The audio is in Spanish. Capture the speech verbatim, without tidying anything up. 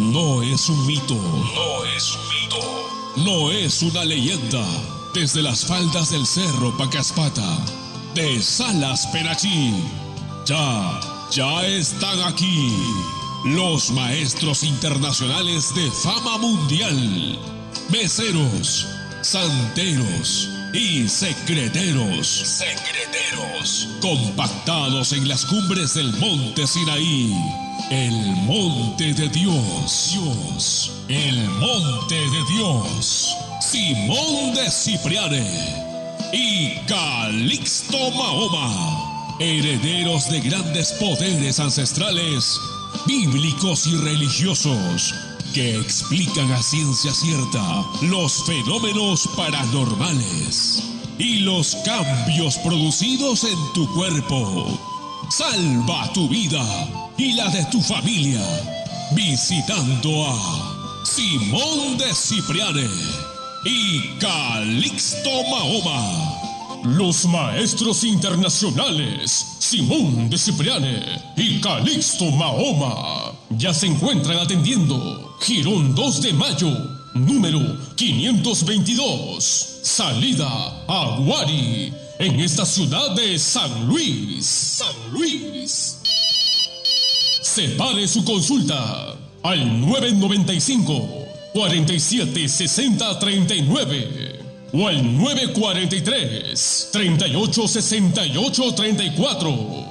No es un mito. No es un mito. No es una leyenda. Desde las faldas del cerro Pacaspata, de Salas Penachí, ya, ya están aquí los maestros internacionales de fama mundial, meseros, santeros y secreteros, secreteros, compactados en las cumbres del monte Sinaí, el monte de Dios, Dios, el monte de Dios, Simón de Cipriane y Calixto Mahoma, herederos de grandes poderes ancestrales, bíblicos y religiosos, que explican a ciencia cierta los fenómenos paranormales y los cambios producidos en tu cuerpo. Salva tu vida y la de tu familia visitando a Simón de Cipriane y Calixto Mahoma. Los maestros internacionales Simón de Cipriane y Calixto Mahoma ya se encuentran atendiendo Jirón dos de Mayo, número quinientos veintidós, salida a Guari, en esta ciudad de San Luis. San Luis. Separe su consulta al nueve nueve cinco, cuarenta y siete, sesenta, treinta y nueve o al nueve cuarenta y tres, treinta y ocho, sesenta y ocho, treinta y cuatro.